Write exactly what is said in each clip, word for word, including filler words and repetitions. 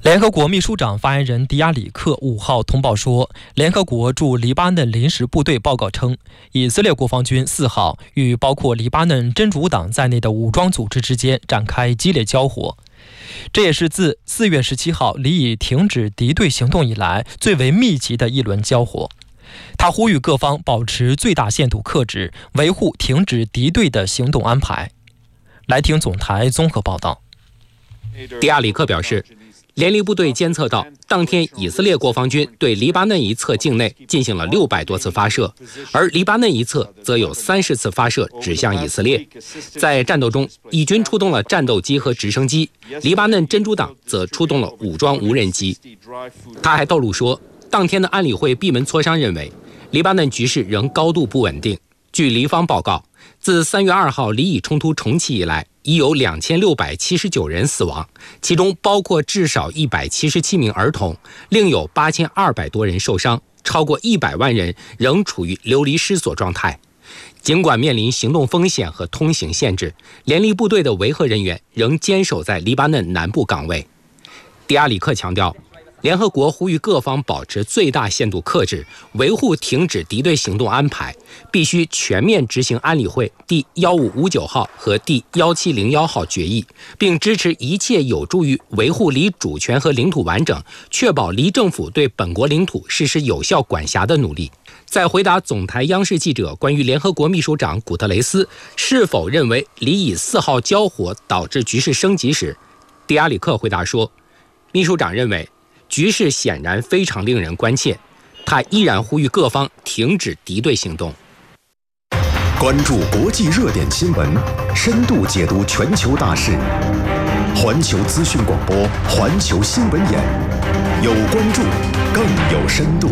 联合国秘书长发言人迪亚里克五号通报说，联合国驻黎巴嫩临时部队报告称，以色列国防军四号与包括黎巴嫩真主党在内的武装组织之间展开激烈交火，这也是自四月十七号黎以停止敌对行动以来最为密集的一轮交火。他呼吁各方保持最大限度克制，维护停止敌对的行动安排。来听总台综合报道。 迪亚里克表示，联黎部队监测到，当天以色列国防军对黎巴嫩一侧境内进行了六百多次发射，而黎巴嫩一侧则有三十次发射指向以色列。在战斗中，以军出动了战斗机和直升机，黎巴嫩真主党则出动了武装无人机。他还透露说，当天的安理会闭门磋商认为，黎巴嫩局势仍高度不稳定。据黎方报告，自三月二号黎以冲突重启以来，已有两千六百七十九人死亡，其中包括至少一百七十七名儿童，另有八千二百多人受伤，超过一百万人仍处于流离失所状态。尽管面临行动风险和通行限制，联黎部队的维和人员仍坚守在黎巴嫩南部岗位。迪亚里克强调，联合国呼吁各方保持最大限度克制，维护停止敌对行动安排，必须全面执行安理会第一五五九号和第一七零一号决议，并支持一切有助于维护黎主权和领土完整，确保黎政府对本国领土实施有效管辖的努力。在回答总台央视记者关于联合国秘书长古特雷斯是否认为黎以四号交火导致局势升级时，迪亚里克回答说，秘书长认为局势显然非常令人关切，他依然呼吁各方停止敌对行动。 关注国际热点新闻，深度解读全球大事。环球资讯广播，环球新闻眼，有关注，更有深度。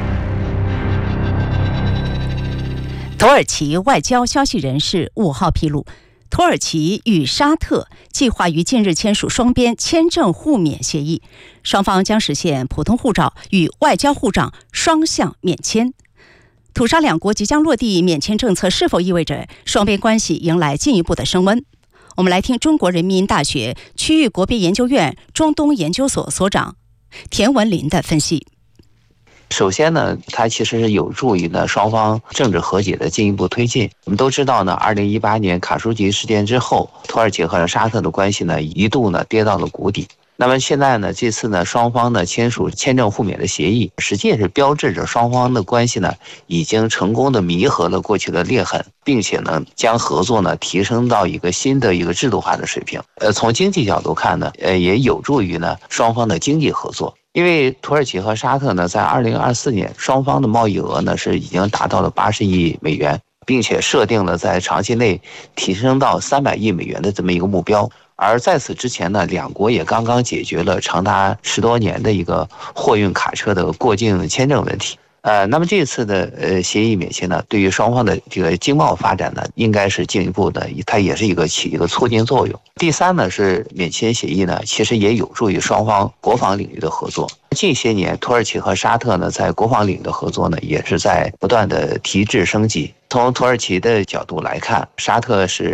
土耳其外交消息人士五号披露，土耳其与沙特计划于近日签署双边签证互免协议，双方将实现普通护照与外交护照双向免签。土沙两国即将落地免签政策，是否意味着双边关系迎来进一步的升温？我们来听中国人民大学区域国别研究院中东研究所所长田文林的分析。 首先呢，它其实是有助于呢双方政治和解的进一步推进。我们都知道呢，二零一八年卡舒吉事件之后，土耳其和沙特的关系呢一度呢跌到了谷底。那么现在呢，这次呢双方呢签署签证互免的协议，实际也是标志着双方的关系呢已经成功的弥合了过去的裂痕，并且呢将合作呢提升到一个新的一个制度化的水平。呃，从经济角度看呢，呃也有助于呢双方的经济合作。因为土耳其和沙特呢，在二零二四年双方的贸易额呢是已经达到了八十亿美元，并且设定了在长期内提升到三百亿美元的这么一个目标。而在此之前呢，两国也刚刚解决了长达十多年的一个货运卡车的过境签证问题。呃，那么这次的呃协议免签呢，对于双方的这个经贸发展呢，应该是进一步的，它也是一个起一个促进作用。第三呢，是免签协议呢，其实也有助于双方国防领域的合作。近些年，土耳其和沙特呢，在国防领域的合作呢，也是在不断的提质升级。从土耳其的角度来看，沙特是